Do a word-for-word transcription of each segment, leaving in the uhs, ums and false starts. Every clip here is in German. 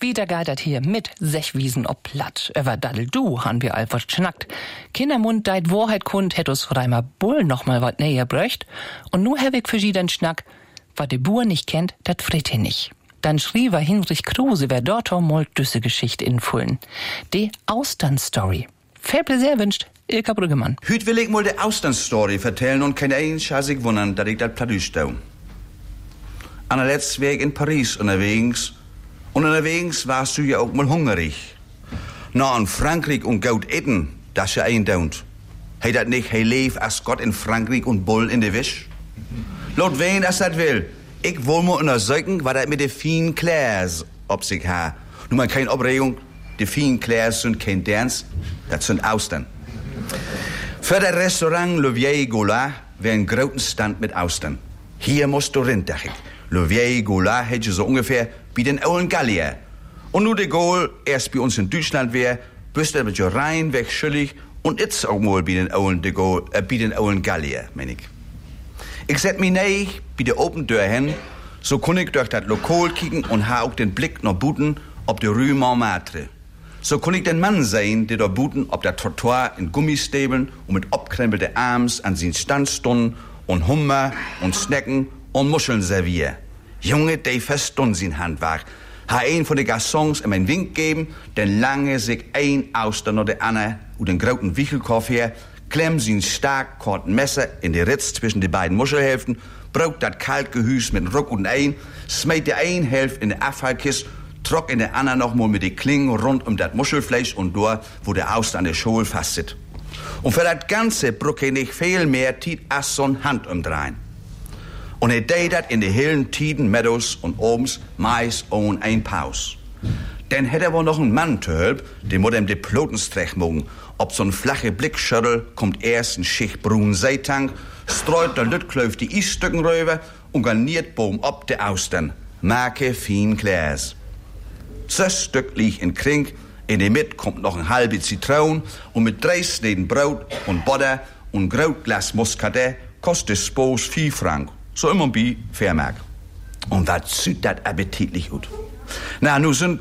Wieder geitert hier mit Sechwiesen ob Platt. Über Daddel du han wir einfach schnackt. Kindermund deit Wahrheit kund, hätt us Reimer Bull noch mal wat näher bröcht. Und nu hab ich für sie den Schnack. Wat de Buhr nicht kennt, dat fritt he nicht. Dann schrie war Hinrich Kruse, wer dort mal düsse Geschichte infullen. Die Austern-Story. Viel Pläsier wünscht Ilka Brüggemann. Hüt will ich mal die Austern-Story vertellen und kein ein Scheiß sich wundern, dass ich das platt stau. An der letzten Weg in Paris unterwegs. Und unterwegs warst du ja auch mal hungrig. Na, in Frankreich und Gaut essen, das ja ein daunt. Hey, dat nicht, hey, leef als Gott in Frankreich und Bull in de Wisch? Laut wen as dat will. Ich will mal untersuchen, was das mit de feinen Clairs ob sich ha. Nur mal keine Aufregung, die feinen Clairs sind kein Dance, das sind Austern. Für das Restaurant Le Vieil Gaulois wäre ein großen Stand mit Austern. Hier musst du rein, dachte ich. Le Vieil Gaulois hätte so ungefähr wie den Ollen Gallier. Und nur de Gaulle erst bei uns in Deutschland wär, bist er mit jo rein, weg schuldig und jetzt auch mal wie den Ollen de Gaulle, äh, wie den Ollen Gallier, mein ich. Ich set mich näher bei der Open Tür hin, so kann ich durch das Lokal kicken und ha auch den Blick nach Buten ob die Rue Montmartre. So kann ich den Mann sehen, der da Buten ob der Trottoir in Gummistäbeln und mit abkrempelte Arms an sin Stand stunden und Hummer und Snacken und Muscheln servieren. Junge, der verstund sin Handwerk. Ha ein von den Garçons ihm einen Wink geben, denn lange sich ein Austern oder der andere und den großen Wichelkopf her, klemm sin stark korten Messer in die Ritz zwischen die beiden Muschelhälften, braucht dat kalt Gehüs mit Ruck und ein, smeit die ein Hälfte in der Abfallkiste, trock in der anderen noch mal mit die Klingen rund um dat Muschelfleisch und dort, wo der Austern an der Schol fast sitzt. Und für dat Ganze brucke nicht viel mehr Tiet as so'n Hand umdrehen. Und er deit dat in de hillen Tiden, Meadows und Obens mais ohn ein Paus. Denn hätt er wohl noch einen Mann töb, den mod ihm de Plotenstrech mogen. Ob so'n flache Blickschüttel kommt erst ein Schicht brun Seetank, streut der Lüttkläuf die Isstücken rüber und garniert boom ob de Austern. Marke fin Clairs. Zes Stück liegt in Krink, in der Mitte kommt noch ein halbe Zitron und mit drei Sneden Brot und Butter und Grautglas Muscadet kostet Spos vier Frank. So immer wie Fairmark. Und was sieht das appetitlich gut. Na, nu sind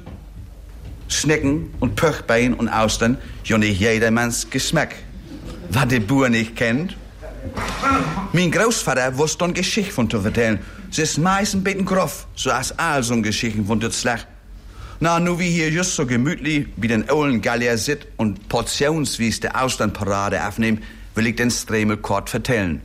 Schnecken und Pöchbein und Austern ja nicht jedermanns Geschmack. Was der Bauer nicht kennt. Mein Großvater wusste eine Geschichte von zu erzählen. Sie ist meist ein bisschen groff, so als all so Geschichten von der Schlag. Na, nu wie hier just so gemütlich wie den Ollen Gallier sit und portionswies der Austernparade aufnehmen, will ich den Stremel kort vertellen.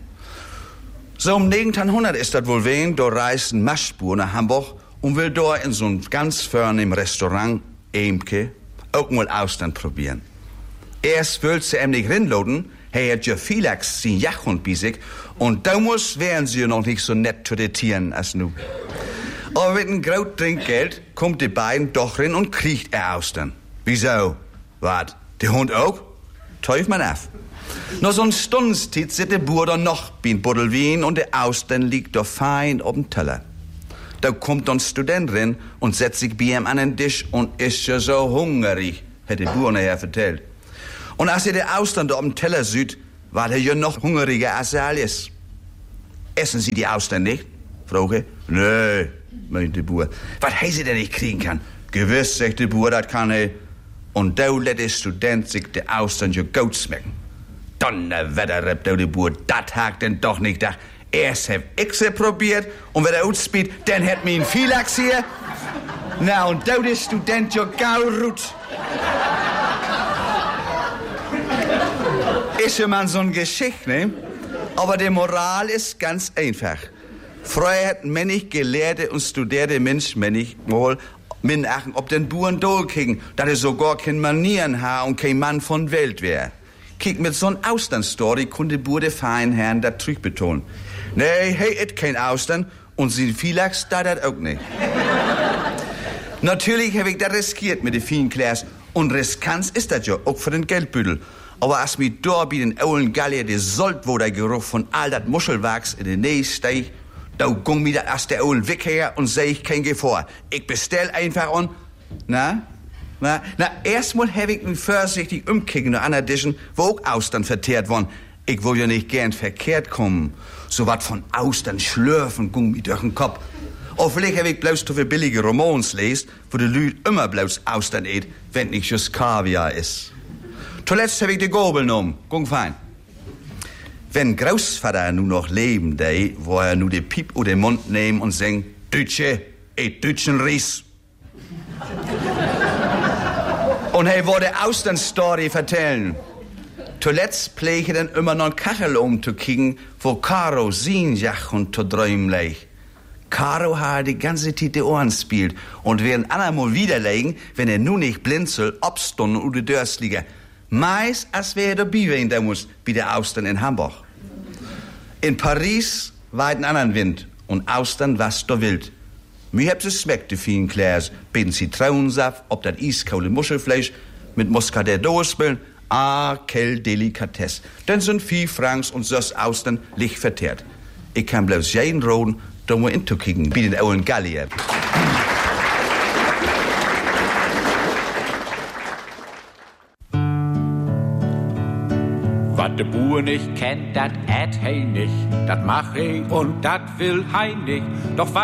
So um neunzehnhundert ist das wohl wen, da reist ein Maschspur nach Hamburg und will da in so ein ganz vornehm Restaurant, Eemke, auch mal Austern probieren. Erst will sie ihm nicht rinloden, er hat ja Philax, sein Jachhund bei sich, und damals wären sie ja noch nicht so nett zu den Tieren als nu. Aber mit einem Graut Trinkgeld kommt die beiden doch rein und kriegt er Austern. Wieso? Wat, der Hund auch? Teuf man auf. Noch so ein Stundenstiet sitzt der Bur dann noch wie ein Buddel Wien und der Austern liegt doch fein auf dem Teller. Da kommt dann ein Student rein und setzt sich bei ihm an den Tisch und ist ja so hungrig, hat der Bur nachher vertellt. Und als er der Austern da auf dem Teller sieht, war er ja noch hungriger als er alles. Essen Sie die Austern nicht? Frage. Nö, meint der Bur. Was heißt denn nicht kriegen kann? Gewiss, sagt der Bur, das kann er. Und da lässt der Student sich die Austern ja gut schmecken. Donnerwetter, rappt der Bur, das hakt denn doch nicht da. Erst hab ich sie probiert und wenn er ausspielt, dann hat mir ein Philax hier. Na, und da der Student ja gaurut. Ist ja mal so eine Geschichte, ne? Aber die Moral ist ganz einfach. Früher hat männig gelehrte und studierte Mensch, männig wohl, min achten, ob den Buren dohl kriegen, dass er sogar kein Manieren ha und kein Mann von Welt wär. Kick, mit so'n Austern-Story konnte Bude fein Herrn dat Trüg betonen. Nee, hey, et kein Austern und sie Philax da dat auch nicht. Natürlich hab ich das riskiert mit den vielen Clairs und Riskanz ist das ja auch für den Geldbüttel. Aber als mir da bei den Ollen Gallier der Saltwatergeruch von all dat Muschelwachs in den Nähe steig, da gung mir das aus der Ollen weg her und seh ich kein Gefahr. Ich bestell einfach und, na? Na, na erstmal hab ich mich vorsichtig umkicken nach anderen Tischen, wo auch Austern vertehrt worden. Ich will ja nicht gern verkehrt kommen. So wat von Austern schlürfen, gung mir durch den Kopf. Of vielleicht habe ich bloß zu viel billige Romans lest, wo die Leute immer bloß Austern eet, wenn nicht just Kaviar ist. Zuletzt habe ich die Gabel genommen. Gung fein. Wenn Großvater nu noch leben, der, wo er nu die Piep oder den Mund nehmen und sagen, Deutsche, eet deutschen Ries. Und er wollte Austern-Story vertellen. Zuletzt pflege dann immer noch ein Kachel um zu kicken, wo Caro sin Jach und zu träumen leicht. Caro hat die ganze Zeit die Ohren spielt und während andermal widerlegen, wenn er nun nicht blinzelt, obstunden oder Dörrs liegen. Meist, als wäre der Biwehen da muss, wie der Austern in Hamburg. In Paris war ein anderen Wind und Austern was da wild. Mir habt es schmeckt, die vielen Klärs, bin Zitronensaft, ob das eiskalte Muschelfleisch mit Muscador-Spüln, ah, quelle Delikatesse. Dann sind vier Francs und das Austern licht verteert. Ich kann bloß jeden roden, da mal inzukicken, wie den Owen Gallier. Was de Buhr nicht kennt, dat ät hei nicht, dat mach ich und dat will hei nicht. Doch